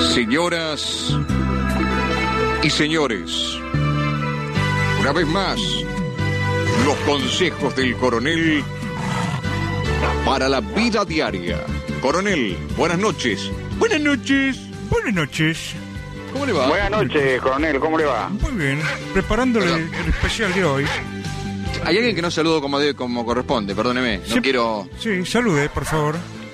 Señoras y señores, una vez más, los consejos del coronel para la vida diaria. Coronel, buenas noches. Buenas noches. Buenas noches. ¿Cómo le va? Buenas noches, coronel, ¿cómo le va? Muy bien, preparándole el especial de hoy. Hay alguien que no saludo como corresponde, perdóneme. No Sí, quiero... Sí, salude, por favor.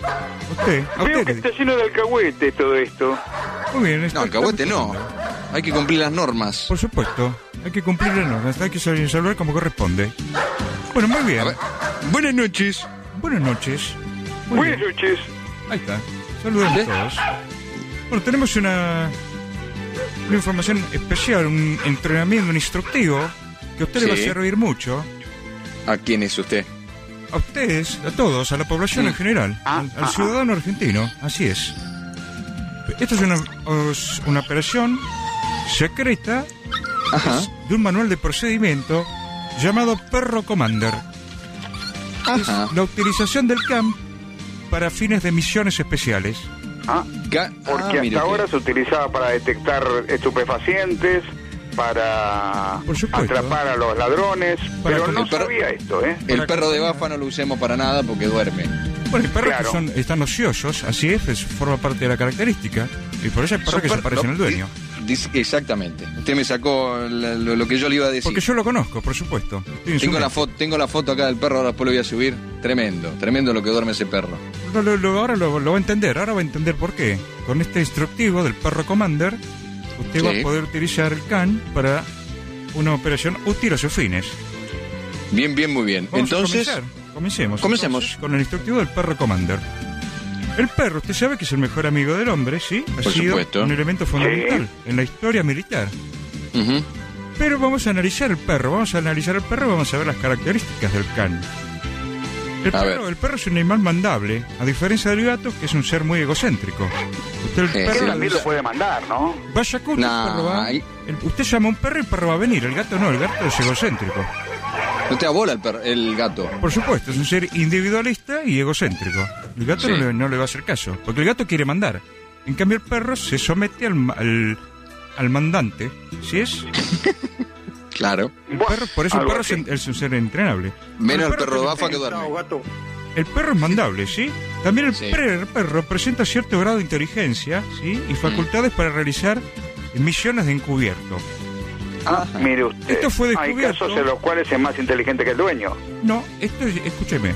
A Veo usted. que está lleno de alcahuete todo esto. Muy bien. No, alcahuete no. Hay que cumplir las normas. Por supuesto, hay que cumplir las normas, hay que saludar como corresponde. Bueno, muy bien. A ver, buenas noches. Buenas noches. Muy Buenas bien. noches. Ahí está. Saludemos ¿Sí? todos. Bueno, tenemos una información especial, un entrenamiento, un instructivo que a usted le va a Sí. servir mucho. ¿A quién es usted? A ustedes, a todos, a la población en general, al ciudadano argentino, así es. Esto es una operación secreta Ajá. de un manual de procedimiento llamado Perro Commander. Ajá. La utilización del CAM para fines de misiones especiales. Porque mire hasta ahora usted. se utilizaba para detectar estupefacientes, para Por supuesto. atrapar a los ladrones, Para pero no conocer- sabía esto, ¿eh? El perro de Bafa no lo usemos para nada porque duerme. Bueno, hay perros Claro. que están ociosos, así es, forma parte de la característica. Y por eso hay perros que se parecen al dueño. Exactamente. Usted me sacó lo que yo le iba a decir. Porque yo lo conozco, por supuesto. Estoy en su Tengo mente. tengo la foto acá del perro, ahora después lo voy a subir. Tremendo lo que duerme ese perro. Ahora lo va a entender, ahora va a entender por qué. Con este instructivo del Perro Commander, usted Sí. va a poder utilizar el CAN para una operación útil a sus fines. Bien, muy bien. Vamos a Entonces, comencemos. Comencemos. Entonces, con el instructivo del Perro Commander. El perro, usted sabe que es el mejor amigo del hombre, ¿sí? Ha Por sido supuesto. un elemento fundamental en la historia militar. ujú, Pero vamos a analizar el perro, vamos a ver las características del can. A ver. El perro es un animal mandable, a diferencia del gato, que es un ser muy egocéntrico. Usted el Sí, Él perro también lo puede mandar, ¿no? vaya con Nah, el perro va. ahí- Usted llama a un perro y el perro va a venir, el gato no, el gato es egocéntrico. no te abola el gato. Por supuesto, es un ser individualista y egocéntrico. El gato Sí. no le va a hacer caso, porque el gato quiere mandar. En cambio el perro se somete al mandante, ¿sí es? Claro. Por eso el Algo perro así. es un ser entrenable. Menos el perro de tiene- Bafa que duerme. El perro es mandable, ¿sí? También Sí. el perro presenta cierto grado de inteligencia, ¿sí? Y facultades para realizar misiones de encubierto. Mire usted, Esto fue hay descubierto. casos en los cuales es más inteligente que el dueño. No, escúcheme.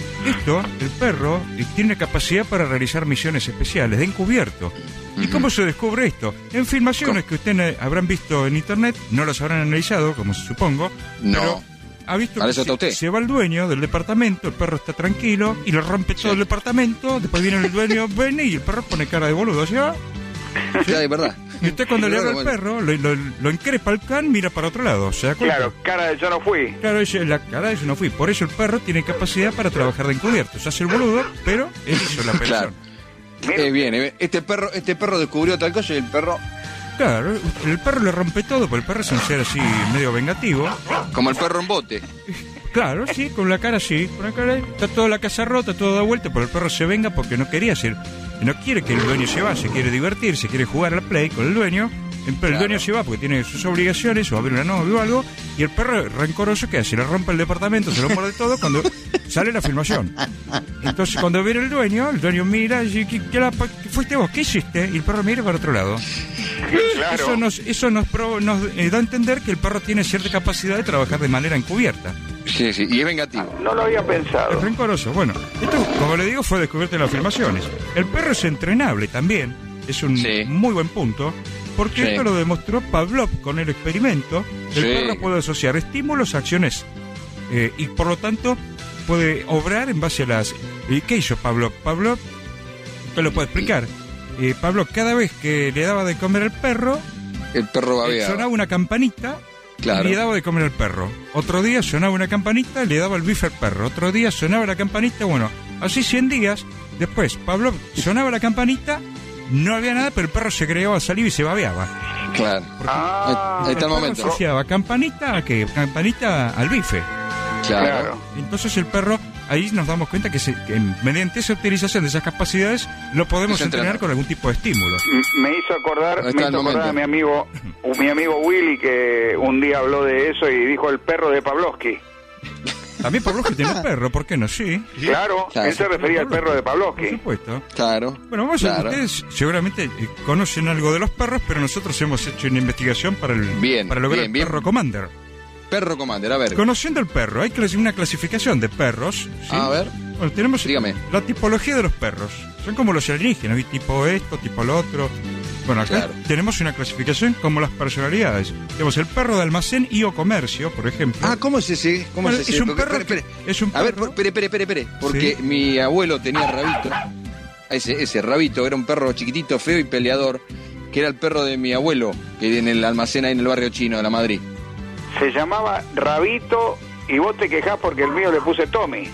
El perro tiene capacidad para realizar misiones especiales de encubierto. ¿Y cómo se descubre esto? En filmaciones que ustedes habrán visto en internet, no las habrán analizado, como supongo, No. pero ha visto Para que eso está usted. se va el dueño del departamento, el perro está tranquilo y le rompe todo el departamento, después viene el dueño, viene y el perro pone cara de boludo, ¿sí va? Ya, de verdad. Y usted cuando le habla al Bueno. perro, lo increpa al can, mira para otro lado, ¿se da cuenta? Claro, cara de yo no fui. Claro, la cara de eso no fui. Por eso el perro tiene capacidad para trabajar de encubierto. Se hace el boludo, pero él hizo la operación. Mire, Bien, este perro descubrió tal cosa y el perro, Claro, el perro le rompe todo, porque el perro es un ser así medio vengativo. como el perro en bote. Claro, sí, con la cara así. Con la cara, está toda la casa rota, todo da vuelta, pero el perro se venga porque no quería hacer. No quiere que el dueño se vaya, quiere divertirse, quiere jugar al play con el dueño. Pero el Claro. dueño se va porque tiene sus obligaciones, o va a ver una novia o algo, y el perro rencoroso que hace, le rompe el departamento, se lo muerde todo cuando sale la filmación. Entonces cuando viene el dueño mira y dice, ¿qué fuiste vos? ¿Qué hiciste? Y el perro mira para otro lado. claro. Eso nos da a entender que el perro tiene cierta capacidad de trabajar de manera encubierta. Sí, y es vengativo. No lo había Es pensado. rencoroso. Bueno, esto, como le digo, fue descubierto en las filmaciones. El perro es entrenable también. Es un Sí. muy buen punto. Porque Sí. esto lo demostró Pavlov con el experimento. El Sí. perro puede asociar estímulos a acciones y por lo tanto puede obrar en base a las... ¿Y qué hizo Pavlov? Pavlov, usted lo puede explicar. Pavlov, cada vez que le daba de comer al perro, El perro babeaba. sonaba una campanita. Claro. Y le daba de comer al perro. Otro día sonaba una campanita y le daba el bife al perro. Otro día sonaba la campanita, bueno, así 100 días. Después, Pablo sonaba la campanita, no había nada, pero el perro se creaba saliva y se babeaba. Claro. Ahí está el perro momento. asociaba campanita a qué? Campanita al bife. Claro. Claro. Entonces el perro ahí nos damos cuenta que mediante esa utilización de esas capacidades lo podemos entrenar con algún tipo de estímulo. Me hizo acordar a mi amigo Willy, que un día habló de eso y dijo el perro de Pavlovsky. También Pavlovsky tiene un perro, ¿por qué no? Sí. Claro, él se refería al perro de Pavlovsky. Por supuesto. Claro. Bueno, ustedes seguramente conocen algo de los perros, pero nosotros hemos hecho una investigación para lograr el perro Commander. Perro Commander, a ver. Conociendo el perro, hay una clasificación de perros. ¿Sí? A ver. Bueno, tenemos la tipología de los perros. Son como los alienígenas, ¿sí? Tipo esto, tipo lo otro. Bueno, acá tenemos una clasificación como las personalidades. Tenemos el perro de almacén y o comercio, por ejemplo. Ah, ¿cómo es ese? Es un perro. Es un perro. A ver, espere. Porque mi abuelo tenía Rabito. Ese Rabito era un perro chiquitito, feo y peleador, que era el perro de mi abuelo, que en el almacén ahí en el barrio chino de la Madrid. Se llamaba Rabito y vos te quejás porque el mío le puse Tommy.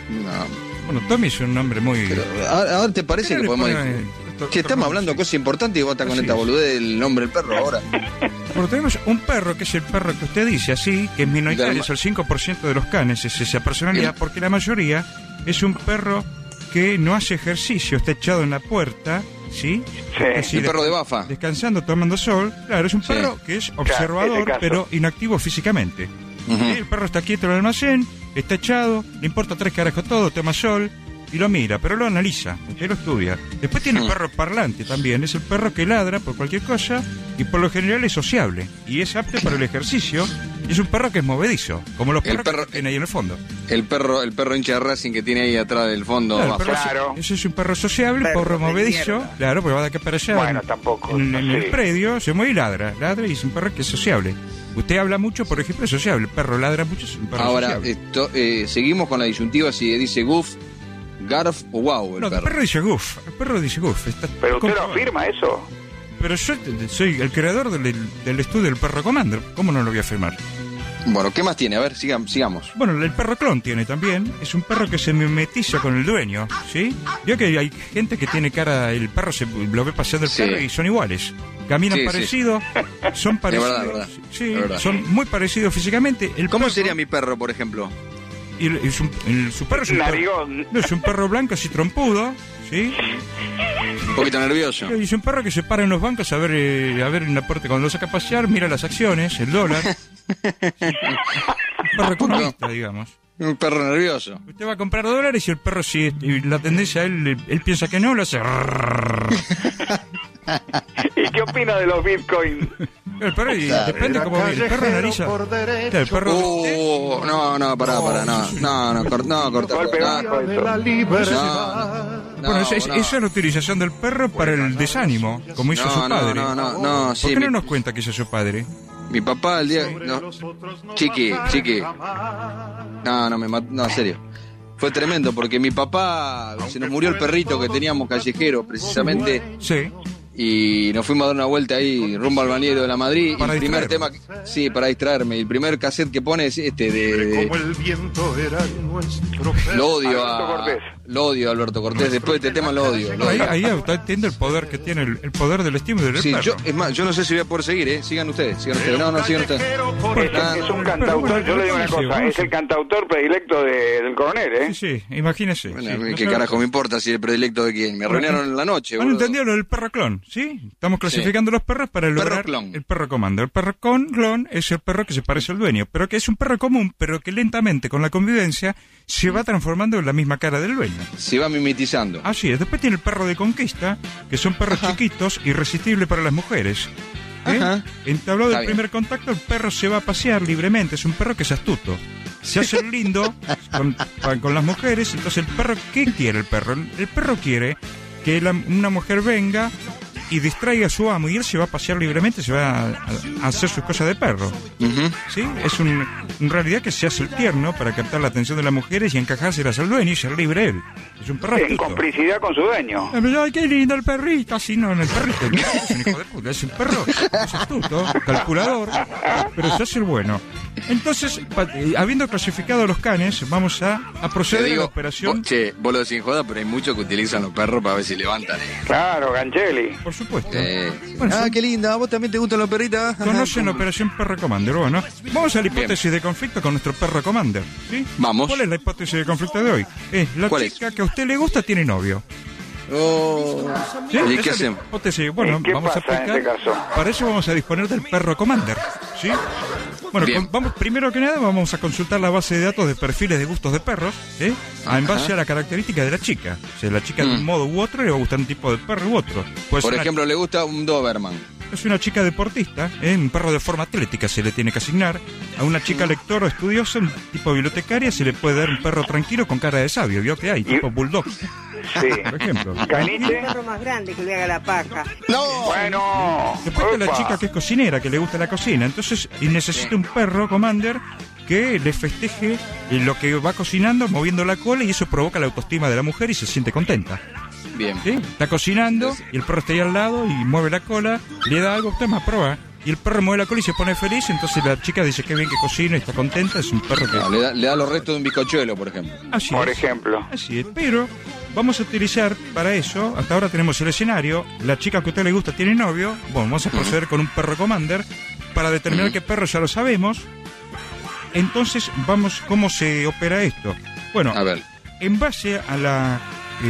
No. Bueno, Tommy es un nombre muy... Pero, ¿ahora te parece que podemos...? Si estamos hablando de cosas importantes y vos estás con esta boludez del nombre del perro ahora. Bueno, tenemos un perro que es el perro que usted dice así, que es minoritario, es el 5% de los canes, es esa personalidad, porque la mayoría es un perro que no hace ejercicio, está echado en la puerta, ¿sí? El perro de Bafa. Descansando, tomando sol. Claro, es un perro que es observador, pero inactivo físicamente. El perro está quieto en el almacén, está echado, le importa 3 carajos todo, toma sol y lo mira, pero lo analiza, usted lo estudia. Después tiene el perro parlante también, es el perro que ladra por cualquier cosa y por lo general es sociable y es apto para el ejercicio. Y es un perro que es movedizo, como los perros que tienen ahí en el fondo. El perro hincha de Racing que tiene ahí atrás del fondo. Claro. Ese es un perro sociable, perro movedizo. Claro, porque va de acá para allá. Bueno, tampoco. En el predio se mueve y ladra y es un perro que es sociable. Usted habla mucho, por ejemplo, es sociable. El perro ladra mucho, es un perro sociable. Ahora, seguimos con la disyuntiva si dice Goof, Garf o Wow. El perro dice Goof. ¿Pero usted lo afirma eso? Pero yo soy el creador del estudio del perro Commander. ¿Cómo no lo voy a afirmar? Bueno, ¿qué más tiene? A ver, sigamos. Bueno, el perro clon tiene también. Es un perro que se mimetiza con el dueño, ¿sí? Veo que hay gente que tiene cara... El perro lo ve paseando el perro y son iguales. Caminan parecidos, son parecidos. Es verdad. Sí, son muy parecidos físicamente. ¿Cómo sería mi perro, por ejemplo? Su perro es un narigón. Es un perro blanco así trompudo, ¿sí? Un poquito nervioso. Es un perro que se para en los bancos a ver en la puerta. Cuando lo saca a pasear, mira las acciones, el dólar. Un perro economista, digamos. Un perro nervioso. Usted va a comprar dólares y el perro, si la tendencia, él piensa que no, lo hace... ¿Y qué opina de los bitcoins? El perro, depende cómo ve. El perro analiza. El perro. Pará. No, corta. Bueno, esa es la utilización del perro para el desánimo, como hizo su padre. ¿Por qué no nos cuenta que hizo su padre? Mi papá el día... Chiqui. No, en serio. Fue tremendo, porque mi papá... Se nos murió el perrito que teníamos callejero, precisamente. Sí. Y nos fuimos a dar una vuelta ahí rumbo al balneario de la Madrid. Para el primer tema, para distraerme. El primer cassette que pone es de como el viento era nuestro lo odio a Alberto Cortés. Después de este tema lo odio. Ahí usted entiende el poder que tiene, el poder del estímulo del perro. Es más, yo no sé si voy a poder seguir, Sigan ustedes. No, sigan ustedes. Es un cantautor, yo le digo una cosa, es el cantautor predilecto del coronel, Sí, imagínese. Bueno, ¿qué carajo me importa si es el predilecto de quién? Me arruinaron en la noche, ¿Han entendido lo del perro clon? ¿Sí? Estamos clasificando los perros para lograr el perro Commander. El perro clon es el perro que se parece al dueño, pero que es un perro común, pero que lentamente con la convivencia se va transformando en la misma cara del dueño. Se va mimetizando. Así es. Después tiene el perro de conquista, que son perros chiquitos, irresistibles para las mujeres. Entablado el primer contacto, el perro se va a pasear libremente. Es un perro que es astuto. Se hace lindo con las mujeres. Entonces, el perro, ¿qué quiere el perro? El perro quiere que una mujer venga y distraiga a su amo y él se va a pasear libremente, se va a hacer sus cosas de perro. ¿Sí? Es en realidad que se hace el tierno para captar la atención de las mujeres y encajárselas al dueño y ser libre él. Es un perro astuto. En complicidad con su dueño. Ay, qué lindo el perrito. Así no, en el perrito. Es un hijo de puta. Es un perro, es astuto, calculador, pero se hace el bueno. Entonces, habiendo clasificado los canes, vamos a proceder a la operación. Vos lo decís joda, pero hay muchos que utilizan los perros para ver si levantan. Claro, Gancheli. Por supuesto. Bueno, qué linda. ¿A vos también te gustan los perritos? Conocen la operación Perro Commander. Bueno, vamos a la hipótesis de conflicto con nuestro Perro Commander. ¿Sí? Vamos. ¿Cuál es la hipótesis de conflicto de hoy? La chica que a usted le gusta tiene novio. ¿Sí? ¿Y qué hacemos? Bueno, ¿Qué vamos a pasa en aplicar. este caso? Para eso vamos a disponer del Perro Commander. ¿Sí? Bueno, primero que nada vamos a consultar la base de datos de perfiles de gustos de perros, en base a la característica de la chica. O sea, la chica de un modo u otro le va a gustar un tipo de perro u otro. Por ejemplo, le gusta un Doberman. Es una chica deportista, un perro de forma atlética se le tiene que asignar. A una chica lectora o estudiosa, un tipo bibliotecaria, se le puede dar un perro tranquilo con cara de sabio. ¿Vio que hay? Tipo bulldog. Sí. Por ejemplo. ¿Caniche? Un perro más grande que le haga la paja. ¡No! Bueno. Después está la Opa. chica que es cocinera, que le gusta la cocina. Entonces necesita un perro Commander que le festeje lo que va cocinando, moviendo la cola, y eso provoca la autoestima de la mujer y se siente contenta. Bien. ¿Sí? Está cocinando y el perro está ahí al lado y mueve la cola, le da algo, toma, prueba. Y el perro mueve la cola y se pone feliz, entonces la chica dice que bien que cocina y está contenta. Es un perro que... Le da los restos de un bizcochuelo, por ejemplo. Así Por es. ejemplo. Así es, pero vamos a utilizar para eso, hasta ahora tenemos el escenario, la chica que a usted le gusta tiene novio, bueno, vamos a proceder con un Perro Commander para determinar qué perro ya lo sabemos. Entonces, vamos, ¿cómo se opera esto? Bueno, A ver. en base a la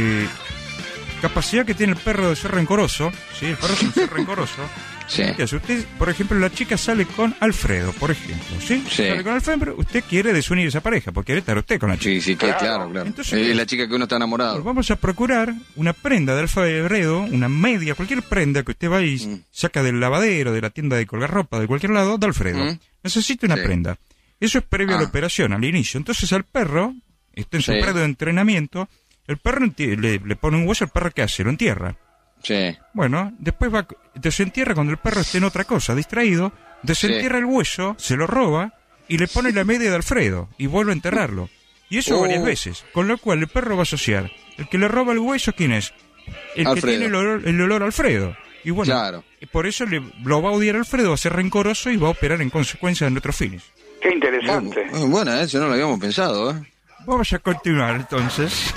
capacidad que tiene el perro de ser rencoroso, ¿sí? El perro es un ser rencoroso. Sí. ¿Qué hace? Usted, por ejemplo, la chica sale con Alfredo, por ejemplo, ¿sí? Sí. Sale con Alfredo, pero usted quiere desunir esa pareja, porque quiere estar usted con la chica. Sí, claro. Entonces, Es la chica que uno está enamorado. Vamos a procurar una prenda de Alfredo, una media, cualquier prenda que usted va y saca del lavadero, de la tienda de colgar ropa, de cualquier lado, de Alfredo. Necesita una prenda. Eso es previo a la operación, al inicio. Entonces al perro, está en su periodo de entrenamiento, el perro le pone un hueso, el perro ¿qué hace? Lo entierra. Sí. Bueno, después desentierra cuando el perro esté en otra cosa, distraído, desentierra el hueso, se lo roba y le pone la media de Alfredo y vuelve a enterrarlo. Y eso varias veces, con lo cual el perro va a asociar. El que le roba el hueso, ¿quién es? El Alfredo. que tiene el olor a Alfredo. Y bueno, Claro. por eso lo va a odiar Alfredo, va a ser rencoroso y va a operar en consecuencia de nuestros fines. Qué interesante. Bueno, eso no lo habíamos pensado, ¿eh? Vamos a continuar entonces.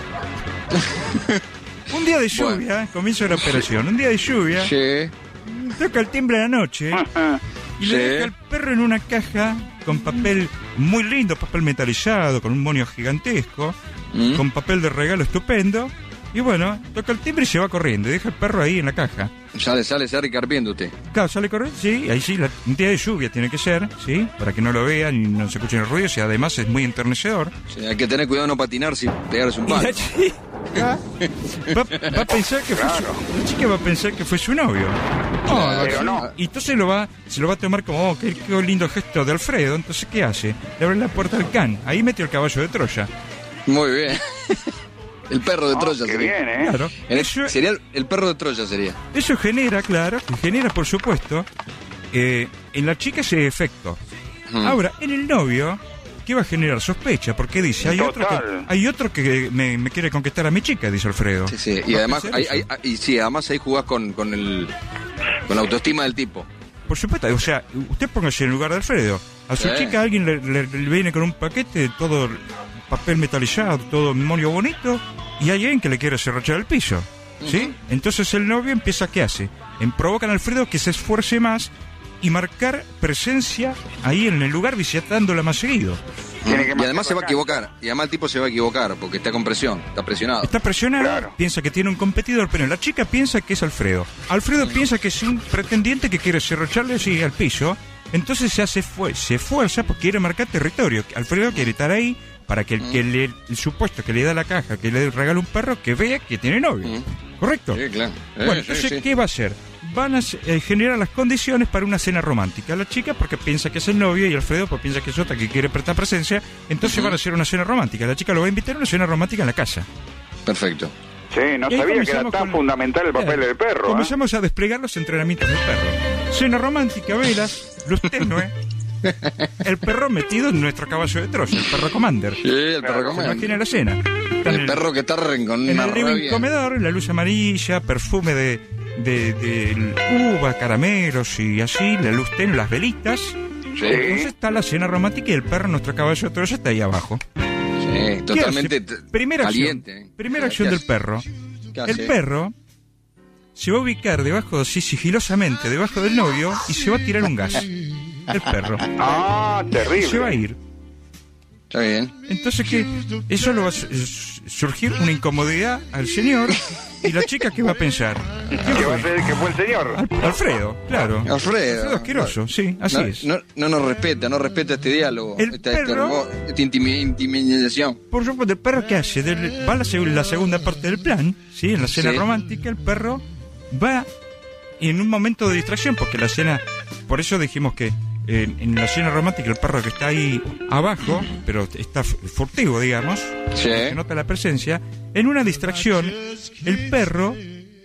Un día de lluvia, comienzo de la operación. Un día de lluvia, Sí. toca el timbre de la noche y le deja al perro en una caja con papel muy lindo, papel metalizado, con un monio gigantesco, con papel de regalo estupendo. Y bueno, toca el timbre y se va corriendo. Y deja el perro ahí en la caja. Sale ricarpiendo usted. Claro, sale corriendo, sí, ahí sí, un día de lluvia tiene que ser, ¿sí? Para que no lo vean y no se escuchen el ruido, y además es muy enternecedor. Sí, hay que tener cuidado de no patinar sin pegarse un Y palo. la chica va a pensar que fue la chica va a pensar que fue su novio. Pero no. Y entonces se lo va a tomar como, qué lindo gesto de Alfredo. Entonces, ¿qué hace? Le abre la puerta al can. Ahí metió el caballo de Troya. Muy bien. El perro de Troya Qué sería. bien, ¿eh? Claro. Sería el perro de Troya sería. Eso genera, por supuesto, en la chica ese efecto. Ahora, en el novio, ¿qué va a generar? Sospecha, porque dice, hay otro que me quiere conquistar a mi chica, dice Alfredo. Sí. Y además, además ahí jugás con la autoestima del tipo. Por supuesto, o sea, usted póngase en el lugar de Alfredo. A su chica alguien le viene con un paquete, todo papel metalizado, todo monio bonito, y hay alguien que le quiere serrachar el piso, ¿sí? Entonces el novio empieza, ¿qué hace? Provocan a Alfredo que se esfuerce más y marcar presencia ahí en el lugar, visitándola más seguido. Y además se va a equivocar. Y además el tipo se va a equivocar porque está con presión, está presionado. Está presionado, Claro. piensa que tiene un competidor, pero la chica piensa que es Alfredo. Alfredo piensa que es un pretendiente que quiere serracharle así al piso. Entonces se esfuerza porque quiere marcar territorio. Alfredo quiere estar ahí para que el supuesto que le da la caja, que le regala un perro, que vea que tiene novio. ¿Correcto? Sí, claro. Bueno, entonces, ¿qué va a hacer? Van a generar las condiciones para una cena romántica. La chica porque piensa que es el novio y Alfredo porque piensa que es otra que quiere prestar presencia. Entonces van a hacer una cena romántica. La chica lo va a invitar a una cena romántica en la casa. Perfecto. Sí, no Y ahí sabía que era comenzamos tan fundamental el papel del perro. Comenzamos a desplegar los entrenamientos del perro. Cena romántica, velas, luz tenue. El perro metido en nuestro caballo de Troya, el perro Commander. Sí, el perro Commander. Imagina la cena. El perro que está con En una el living rabia. comedor, la luz amarilla, perfume de uva, caramelos y así, la luz tenue, las velitas. Sí. Entonces está la cena romántica y el perro, nuestro caballo de Troya, está ahí abajo. Sí, totalmente Primera caliente. acción, primera acción del perro. ¿Qué hace? El perro se va a ubicar debajo, así sigilosamente, debajo del novio y se va a tirar un gas. El perro. Ah, terrible. Se va a ir. Está bien. Entonces, ¿qué? Eso lo va a surgir una incomodidad al señor y la chica, ¿qué va a pensar? ¿Qué va a ser? ¿Que fue el señor? Alfredo, claro. Alfredo asqueroso, sí, así es. No nos respeta, no respeta este diálogo. El perro- esta intimidación. Por supuesto, el perro, ¿qué hace? Va a la segunda parte del plan, ¿sí? En la cena Sí. romántica, el perro va en un momento de distracción, porque la cena, por eso dijimos que en la cena romántica el perro que está ahí abajo, pero está furtivo, digamos, Sí. se nota la presencia, en una distracción, el perro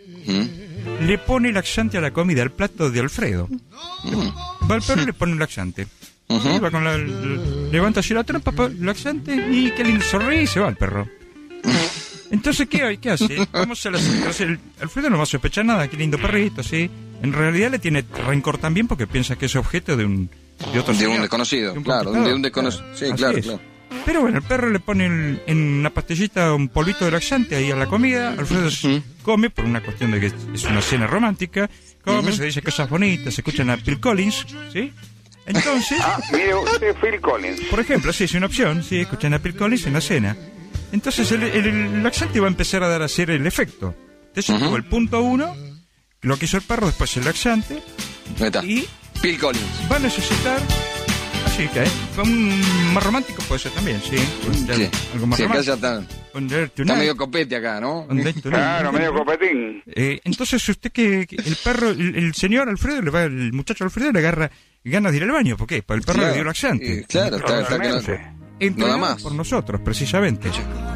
le pone laxante a la comida, al plato de Alfredo. Va el perro y le pone un laxante. Y va con levanta así la trompa, laxante, y qué lindo, sonríe y se va el perro. Entonces, ¿qué hace? Vamos a Alfredo no va a sospechar nada, qué lindo perrito, ¿sí? En realidad le tiene rencor también porque piensa que es objeto de otro De señor, un desconocido, de un claro. conquistador. De un desconocido. Sí, Así claro, es. claro. Pero bueno, el perro le pone en una pastillita un polvito de laxante ahí a la comida. Alfredo come por una cuestión de que es una cena romántica. Come, se dice cosas bonitas, se escuchan a Phil Collins, ¿sí? Entonces, Ah, mire usted, Phil Collins. por ejemplo, sí, es una opción, sí, escuchan a Phil Collins en la cena. Entonces el laxante va a empezar a hacer el efecto. Entonces tuvo el punto 1, lo que hizo el perro, después el laxante, Ahí está. y Phil Collins. va a necesitar... Así que, un más romántico puede ser también, sí. Sí. Algo más Sí, acá romántico. ya está Está Está medio copete acá, ¿no? Claro, medio copetín. Entonces usted que el perro, el señor Alfredo, el muchacho Alfredo le agarra ganas de ir al baño. ¿Por qué? Porque el perro Claro. le dio laxante. Claro, está que no. Entrenado Nada más. por nosotros, precisamente.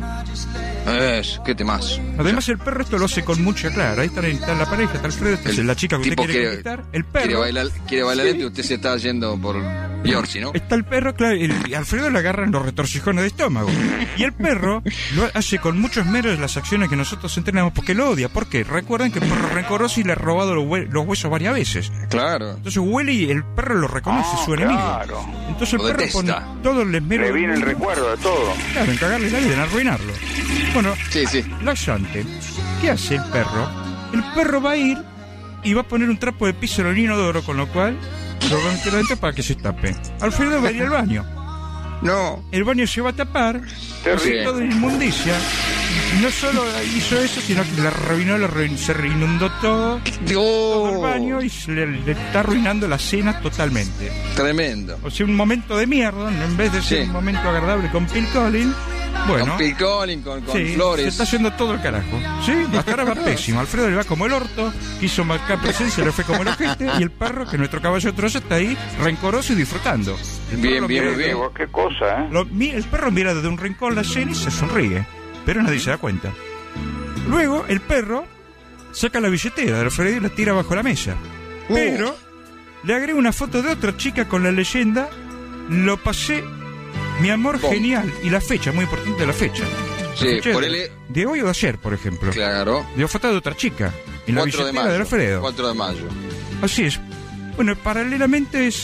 Qué temas. Además el perro esto lo hace con mucha clara. Ahí está la pareja, está Alfredo, esta es la chica que usted tipo quiere conquistar. El Quiere perro. bailar y usted se está yendo por Yorsi, ¿no? Está el perro, claro, y Alfredo le agarran los retorcijones de estómago. Y el perro lo hace con mucho esmero de las acciones que nosotros entrenamos porque lo odia. ¿Por qué? Recuerden que el perro rencoroso y le ha robado los huesos varias veces. Claro. Entonces huele y el perro lo reconoce, su enemigo. Claro. Entonces el Lo perro detesta. pone todo el esmero. Le del viene el mundo, recuerdo de todo. claro, en cagarle la vida, en arruinarlo. Bueno, Sí. laxante. ¿Qué hace el perro? El perro va a ir y va a poner un trapo de piso en el inodoro, con lo cual lo va a meter adentro para que se tape. Alfredo va a ir al baño. No. El baño se va a tapar, Terrible. hace todo de inmundicia. Y no solo hizo eso, sino que le arruinó, se reinundó todo el baño y le está arruinando la cena totalmente. Tremendo. O sea, un momento de mierda, en vez de ser Sí. un momento agradable con Phil Collins, bueno, Con Phil Collins, con sí, Flores. se está haciendo todo el carajo. Sí, hasta ahora va pésimo. Alfredo le va como el orto, quiso marcar presencia, le fue como el ojete, y el perro, que nuestro caballo de Troya, está ahí rencoroso y disfrutando. El perro Bien, lo bien, mira- bien. Digo, qué cosa, ¿eh? El perro mira desde un rincón la escena y se sonríe, pero nadie se da cuenta. Luego el perro saca la billetera de Alfredo y la tira bajo la mesa. Pero le agrega una foto de otra chica con la leyenda: lo pasé, mi amor Bom. genial. Y la fecha, muy importante la fecha. La Sí, fecha ponele- de hoy o de ayer, por ejemplo. Claro. Dio foto de otra chica en la 4 de billetera de mayo. Alfredo. 4 de mayo. Así es. Bueno, paralelamente es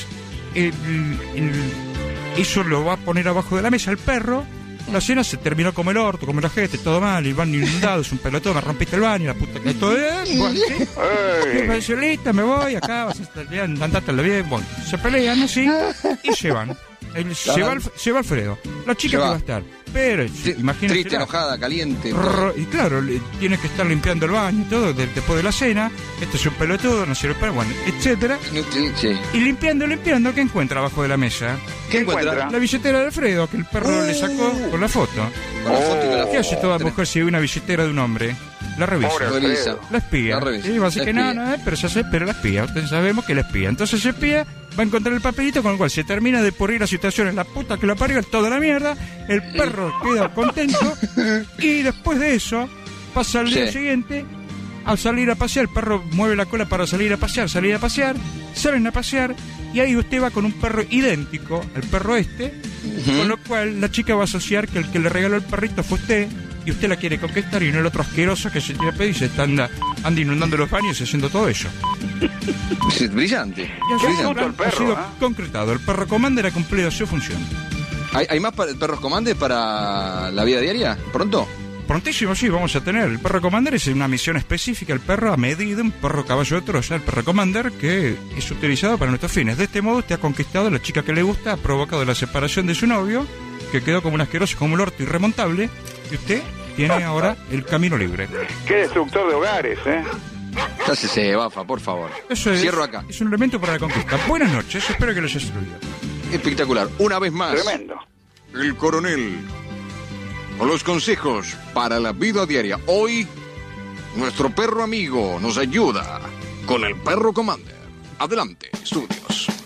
eso lo va a poner abajo de la mesa el perro. La cena se terminó como el orto, como el ojete, todo mal, el baño inundado, es un pelotón, me rompiste el baño, la puta que todo bien, bueno, ¿sí? Ey. Va a decir, listo, me voy, acá vas a estar bien, andátela bien, bueno, se pelean así y se van. Se va Alfredo, la chica Se que va. va a estar, pero imagínate. Triste, enojada, caliente. todo. Y claro, tienes que estar limpiando el baño y todo después de la cena. Esto es un pelotudo, no sirve para, bueno, etcétera. Sí. Y limpiando, ¿qué encuentra abajo de la mesa? ¿Qué encuentra? La billetera de Alfredo, que el perro le sacó con la foto. Con la foto y con la ¿Qué hace toda foto. mujer si ve una billetera de un hombre? La revisa. Pobre Revisa. Alfredo. La espía. La revisa. Y va a decir La que no, espía. pero ya sé, pero la espía. Ustedes sabemos que la espía. Entonces se espía, va a encontrar el papelito con el cual se termina de purrir la situación en la puta que lo parió, toda la mierda. El perro queda contento y después de eso pasa al día Sí. siguiente. Al salir a pasear, el perro mueve la cola para salir a pasear, salen a pasear y ahí usted va con un perro idéntico al perro este, con lo cual la chica va a asociar que el que le regaló el perrito fue usted y usted la quiere conquistar y no el otro asqueroso que se tira pedo y se anda inundando los baños y haciendo todo eso. Es brillante. Y así ha sido concretado. El perro Commander ha cumplido su función. ¿Hay más perros Commander para la vida diaria? ¿Pronto? Prontísimo, sí, vamos a tener. El perro Commander es una misión específica, el perro a medida, un perro caballo de troya, el perro Commander, que es utilizado para nuestros fines. De este modo usted ha conquistado a la chica que le gusta, ha provocado la separación de su novio, que quedó como un asqueroso, como un orto irremontable, y usted tiene ahora el camino libre. Qué destructor de hogares, ¿eh? Cállese, Bafa, por favor. Eso es, cierro acá. Es un elemento para la conquista. Buenas noches, espero que lo haya servido. Espectacular. Una vez más. Tremendo. El coronel. Con los consejos para la vida diaria. Hoy, nuestro perro amigo nos ayuda con el perro Commander. Adelante, estudios.